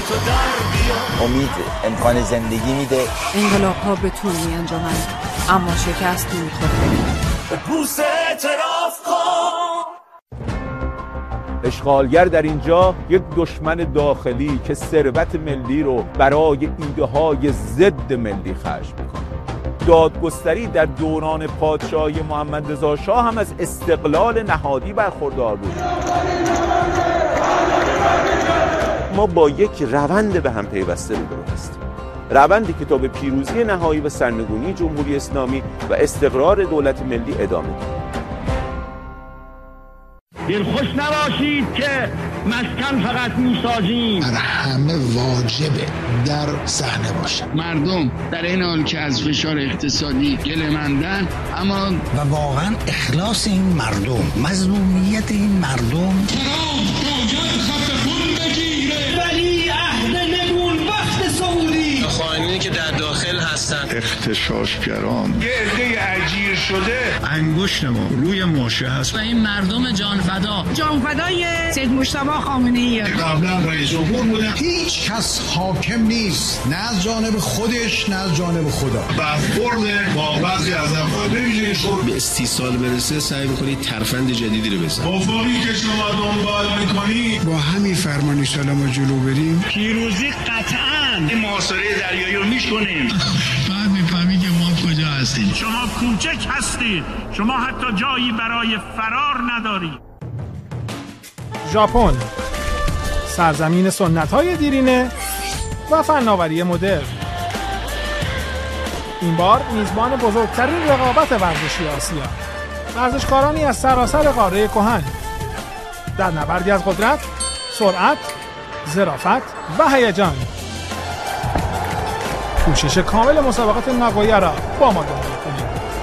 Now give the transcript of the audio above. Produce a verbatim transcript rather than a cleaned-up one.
امید امکان زندگی میده. انقلاب ها به طول می انجامن اما شکست نمیخوره. بوس اعتراف کن. اشغالگر در اینجا یک دشمن داخلی که ثروت ملی رو برای ایده های ضد ملی خرج میکنه. دادگستری در دوران پادشاهی محمد رضا شاه هم از استقلال نهادی برخوردار بود. ما با یک روند به هم پیوسته روبرو هستیم، روندی که تا به پیروزی نهایی و سرنگونی جمهوری اسلامی و استقرار دولت ملی ادامه دارد. دلخوش نباشید که مسکن فقط میسازیم، بر همه واجبه در صحنه باشه. مردم در این حال که از فشار اقتصادی گله‌مندن، اما و واقعا اخلاص این مردم، مظلومیت این مردم ترام باید خط خون بگیره. ولی عهد نمون وقت سعودی خائنینی که در داخل هستن، اغتشاشگران، یه عده اجیر شده، انگشت ما روی ماشه هست و این مردم جانفدا جانفدای سید مجتبی خامنه‌ای قبلا رئیس جمهور بودن. هیچ کس حاکم نیست، نه از جانب خودش نه از جانب خدا. برخورد با بعضی از افراد ببینید شروع به استیصال برسه سعی بکنید ترفند جدیدی رو بزنید. افقی که شما دنبال میکنید با همین فرمان سلام و جلو بریم پیروزی قطعاً. این محاصره دریایی رو میشکنیم. بعد میفهمی که ما کجا هستیم. شما کوچک هستید، شما حتی جایی برای فرار ندارید. ژاپن، سرزمین سنت‌های دیرینه و فناوری مدرن. این بار میزبان بزرگترین رقابت ورزشی آسیا، ورزشکارانی از سراسر قاره کهن در نبردی از قدرت، سرعت، ظرافت و هیجان. پوشش کامل مسابقات ناگویا را با ما دنبال کنید.